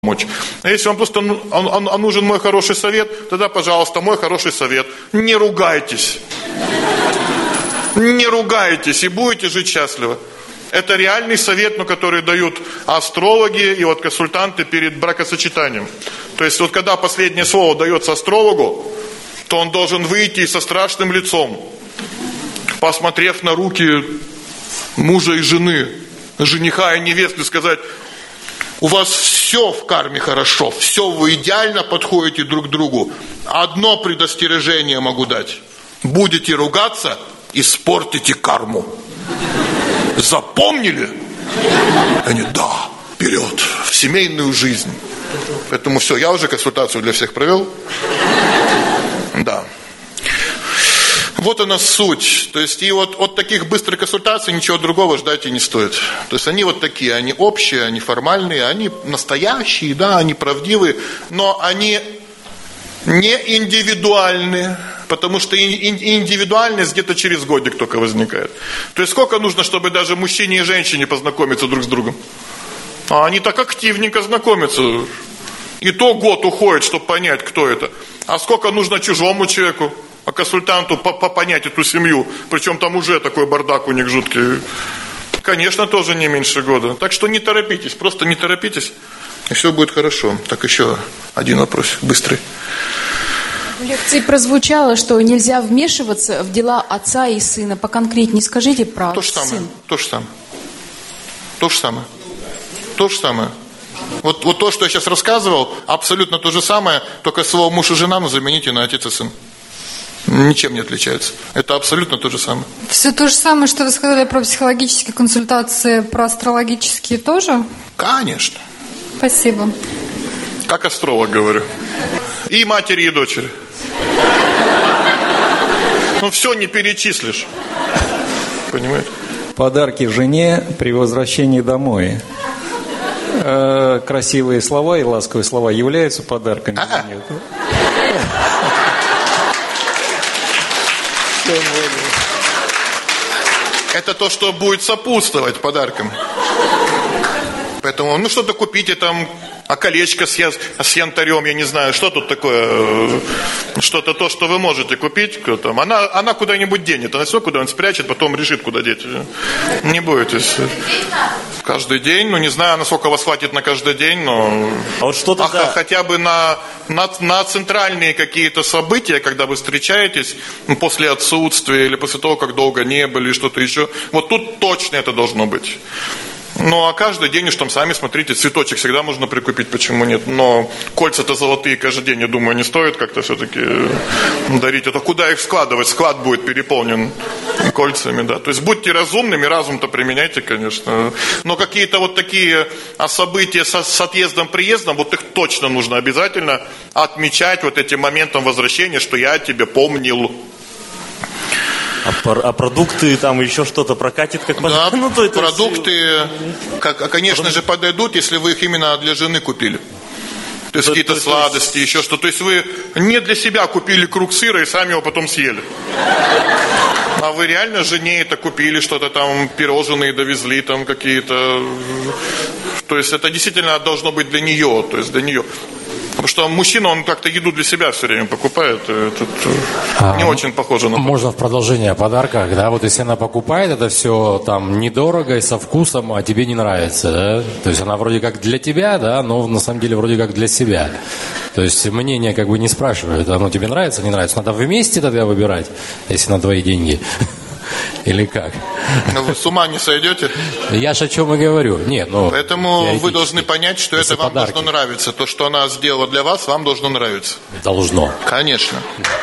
помочь. А если вам просто нужен мой хороший совет, тогда, пожалуйста, мой хороший совет. Не ругайтесь. Не ругайтесь и будете жить счастливо. Это реальный совет, который дают астрологи и консультанты перед бракосочетанием. То есть когда последнее слово дается астрологу, то он должен выйти со страшным лицом, посмотрев на руки мужа и жены, жениха и невесты, сказать: у вас все в карме хорошо, все вы идеально подходите друг к другу. Одно предостережение могу дать: будете ругаться, испортите карму. Запомнили? Они: да, вперед, в семейную жизнь. Поэтому все, я уже консультацию для всех провел. Да. Вот она суть. То есть и от таких быстрых консультаций ничего другого ждать и не стоит. То есть они такие, они общие, они формальные, они настоящие, да, они правдивые, но они не индивидуальные. Потому что индивидуальность где-то через годик только возникает. То есть сколько нужно, чтобы даже мужчине и женщине познакомиться друг с другом? А они так активненько знакомятся. И то год уходит, чтобы понять, кто это. А сколько нужно чужому человеку, консультанту понять эту семью? Причем там уже такой бардак у них жуткий. Конечно, тоже не меньше года. Так что не торопитесь, просто не торопитесь, и все будет хорошо. Так, еще один вопрос, быстрый. В лекции прозвучало, что нельзя вмешиваться в дела отца и сына. Поконкретнее скажите про сын. То же самое. Вот то, что я сейчас рассказывал, абсолютно то же самое, только слово муж и жена, но замените на отец и сын. Ничем не отличаются. Это абсолютно то же самое. Все то же самое, что вы сказали про психологические консультации, про астрологические тоже? Конечно. Спасибо. Как астролог говорю. И матери, и дочери. Все не перечислишь. Понимаете? Подарки жене при возвращении домой. Красивые слова и ласковые слова являются подарками? Нет? Это то, что будет сопутствовать подаркам. Поэтому, что-то купите там, колечко с янтарем, я не знаю, что тут такое, что-то то, что вы можете купить. Она куда-нибудь денет, она все куда-нибудь спрячет, потом решит, куда деть. Не бойтесь. Каждый день, не знаю, насколько вас хватит на каждый день, но хотя бы на центральные какие-то события, когда вы встречаетесь, после отсутствия или после того, как долго не были, или что-то еще, тут точно это должно быть. А каждый день уж там сами смотрите, цветочек всегда можно прикупить, почему нет? Но кольца-то золотые каждый день, я думаю, не стоит как-то все-таки дарить. Это куда их складывать? Склад будет переполнен кольцами, да. То есть будьте разумными, разум-то применяйте, конечно. Но какие-то такие события с отъездом-приездом, их точно нужно обязательно отмечать этим моментом возвращения, что я тебя помнил. А продукты, там еще что-то прокатит как да, продукты, конечно же, подойдут, если вы их именно для жены купили. То есть какие-то сладости, еще что-то. То есть вы не для себя купили круг сыра и сами его потом съели. А вы реально жене это купили, что-то там, пирожные довезли там какие-то. То есть это действительно должно быть для нее, то есть для нее. Потому что мужчина, он как-то еду для себя все время покупает. Это не очень похоже на... Можно в продолжение о подарках, да? Если она покупает это все там недорого и со вкусом, а тебе не нравится, да? То есть она вроде как для тебя, да, но на самом деле вроде как для себя. То есть мнение не спрашивают, оно тебе нравится, не нравится. Надо вместе тогда выбирать, если на твои деньги. Или как? Вы с ума не сойдете? Я же о чем и говорю. Поэтому вы должны понять, что это вам должно нравиться. То, что она сделала для вас, вам должно нравиться. Должно. Конечно.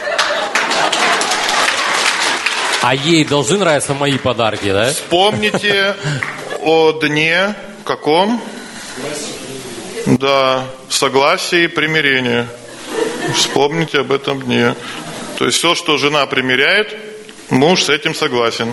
А ей должны нравиться мои подарки, да? Вспомните о дне каком? Да, согласие и примирение. Вспомните об этом дне. То есть все, что жена примиряет, муж с этим согласен.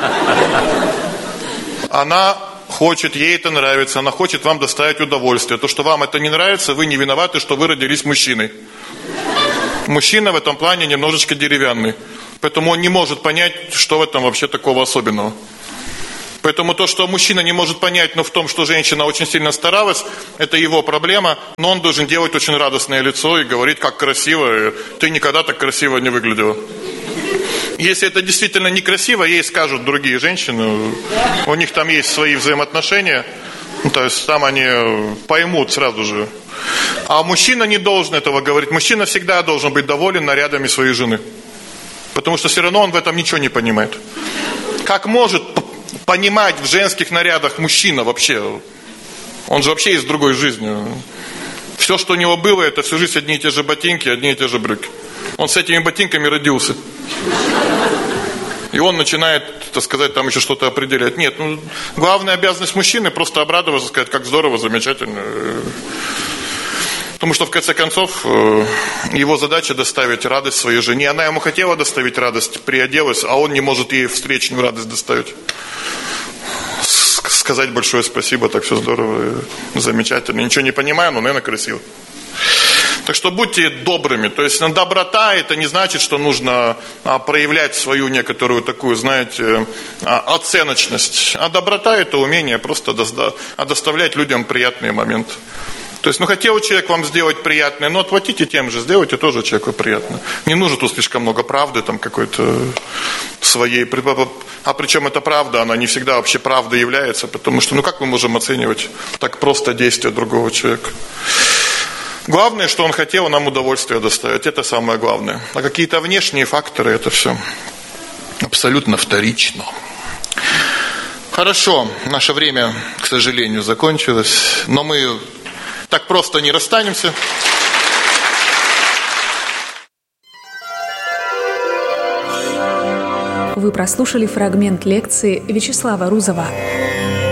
Она хочет, ей это нравится, она хочет вам доставить удовольствие. То, что вам это не нравится, вы не виноваты, что вы родились мужчиной. Мужчина в этом плане немножечко деревянный. Поэтому он не может понять, что в этом вообще такого особенного. Поэтому то, что мужчина не может понять, но в том, что женщина очень сильно старалась, это его проблема, но он должен делать очень радостное лицо и говорить, как красиво, ты никогда так красиво не выглядела. Если это действительно некрасиво, ей скажут другие женщины, у них там есть свои взаимоотношения, то есть там они поймут сразу же. А мужчина не должен этого говорить, мужчина всегда должен быть доволен нарядами своей жены, потому что все равно он в этом ничего не понимает. Как может понимать в женских нарядах мужчина вообще? Он же вообще из другой жизни. Все, что у него было, это всю жизнь одни и те же ботинки, одни и те же брюки. Он с этими ботинками родился. И он начинает, так сказать, там еще что-то определять. Нет, главная обязанность мужчины просто обрадоваться, сказать, как здорово, замечательно. Потому что, в конце концов, его задача доставить радость своей жене. Она ему хотела доставить радость, приоделась, а он не может ей встречную радость доставить. Сказать большое спасибо, так все здорово, замечательно. Ничего не понимаю, но, наверное, красиво. Так что будьте добрыми. То есть доброта это не значит, что нужно проявлять свою некоторую такую, знаете, оценочность. А доброта это умение просто доставлять людям приятные моменты. То есть, хотел человек вам сделать приятное, но отплатите тем же, сделайте тоже человеку приятно. Не нужно тут слишком много правды, там какой-то своей. А причем эта правда, она не всегда вообще правдой является, потому что, как мы можем оценивать так просто действия другого человека? Главное, что он хотел нам удовольствие доставить, это самое главное. А какие-то внешние факторы, это все абсолютно вторично. Хорошо, наше время, к сожалению, закончилось, но мы так просто не расстанемся. Вы прослушали фрагмент лекции Вячеслава Рузова.